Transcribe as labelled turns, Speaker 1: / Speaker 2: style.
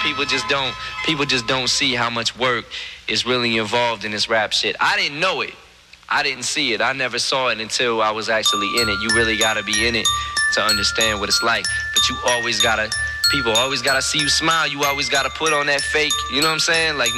Speaker 1: people just don't see how much work is really involved in this rap shit. I didn't know it. I didn't see it. I never saw it until I was actually in it. You really gotta be in it to understand what it's like. But people always gotta see you smile. You always gotta put on that fake, you know what I'm saying? Like,